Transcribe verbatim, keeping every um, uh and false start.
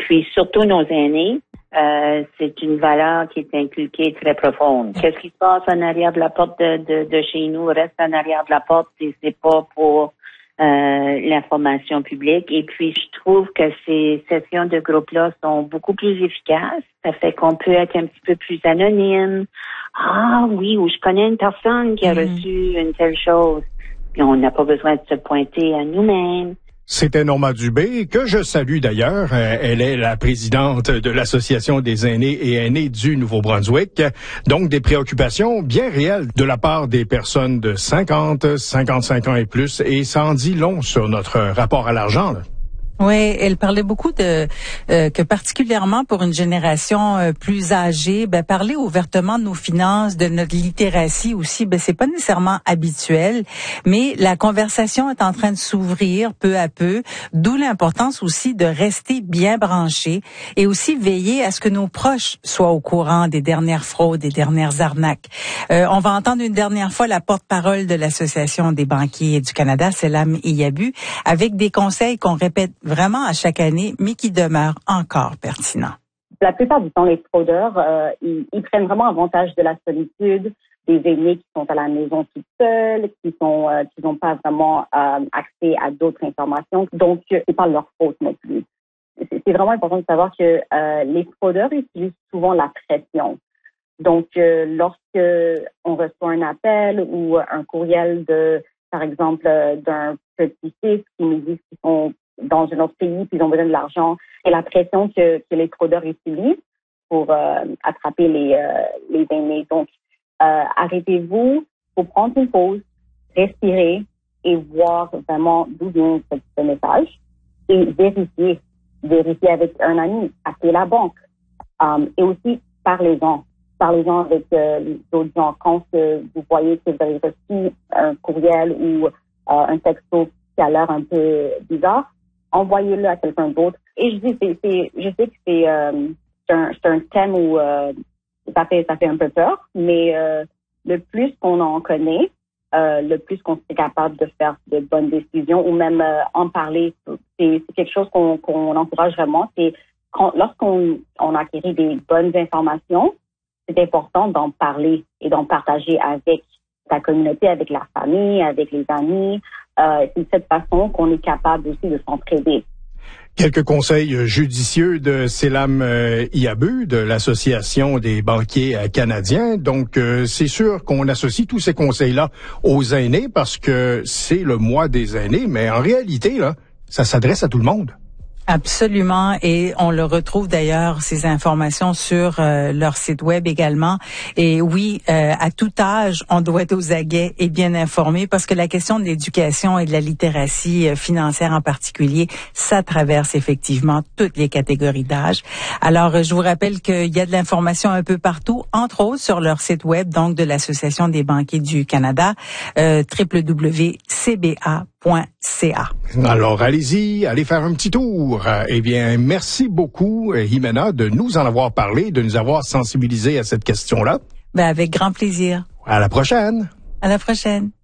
puis surtout nos aînés, euh, c'est une valeur qui est inculquée très profonde. Qu'est-ce qui se passe en arrière de la porte de, de, de chez nous reste en arrière de la porte et c'est pas pour euh, l'information publique. Et puis, je trouve que ces sessions de groupe-là sont beaucoup plus efficaces. Ça fait qu'on peut être un petit peu plus anonyme. Ah oui, ou je connais une personne qui a Mm-hmm. reçu une telle chose. Puis on n'a pas besoin de se pointer à nous-mêmes. C'était Norma Dubé, que je salue d'ailleurs. Elle est la présidente de l'Association des aînés et aînées du Nouveau-Brunswick. Donc, des préoccupations bien réelles de la part des personnes de cinquante, cinquante-cinq ans et plus. Et ça en dit long sur notre rapport à l'argent, là. Oui, elle parlait beaucoup de euh, que particulièrement pour une génération euh, plus âgée, ben parler ouvertement de nos finances, de notre littératie aussi, ben c'est pas nécessairement habituel, mais la conversation est en train de s'ouvrir peu à peu, d'où l'importance aussi de rester bien branché et aussi veiller à ce que nos proches soient au courant des dernières fraudes, des dernières arnaques. Euh, on va entendre une dernière fois la porte-parole de l'Association des banquiers du Canada, Selam Iyabu, avec des conseils qu'on répète vraiment à chaque année, mais qui demeure encore pertinent. La plupart du temps, les fraudeurs, euh, ils, ils prennent vraiment avantage de la solitude des aînés qui sont à la maison tout seuls, qui sont, euh, qui n'ont pas vraiment euh, accès à d'autres informations. Donc, c'est pas leur faute non plus. C'est, c'est vraiment important de savoir que euh, les fraudeurs utilisent souvent la pression. Donc, euh, lorsque on reçoit un appel ou un courriel de, par exemple, euh, d'un petit-fils qui nous dit qu'ils sont dans un autre pays, puis ils ont besoin de l'argent, et la pression que, que les fraudeurs utilisent pour euh, attraper les, euh, les aînés. Donc, euh, arrêtez-vous, faut prendre une pause, respirer et voir vraiment d'où vient ce, ce message et vérifier, vérifier avec un ami, appeler la banque. Um, et aussi, parlez-en. Parlez-en avec euh, d'autres gens. Quand euh, vous voyez que vous avez reçu un courriel ou euh, un texto qui a l'air un peu bizarre, envoyez-le à quelqu'un d'autre. Et je dis, c'est, c'est, je sais que c'est, euh, c'est, un, c'est un thème où euh, ça fait, ça fait un peu peur, mais euh, le plus qu'on en connaît, euh, le plus qu'on est capable de faire de bonnes décisions ou même euh, en parler. C'est, c'est quelque chose qu'on, qu'on encourage vraiment. C'est quand, lorsqu'on on acquérit des bonnes informations, c'est important d'en parler et d'en partager avec sa communauté, avec la famille, avec les amis. Euh, c'est de cette façon qu'on est capable aussi de s'entraider. Quelques conseils judicieux de Selam Iyabu, de l'Association des banquiers canadiens. Donc, euh, c'est sûr qu'on associe tous ces conseils-là aux aînés parce que c'est le mois des aînés, mais en réalité, là, ça s'adresse à tout le monde. Absolument, et on le retrouve d'ailleurs, ces informations sur euh, leur site web également. Et oui, euh, à tout âge, on doit être aux aguets et bien informé parce que la question de l'éducation et de la littératie financière en particulier, ça traverse effectivement toutes les catégories d'âge. Alors, je vous rappelle qu'il y a de l'information un peu partout, entre autres sur leur site web, donc de l'Association des banquiers du Canada, euh, w w w point c b a point c a. Alors, allez-y, allez faire un petit tour. Eh bien, merci beaucoup, Jimena, de nous en avoir parlé, de nous avoir sensibilisés à cette question-là. Ben, avec grand plaisir. À la prochaine. À la prochaine.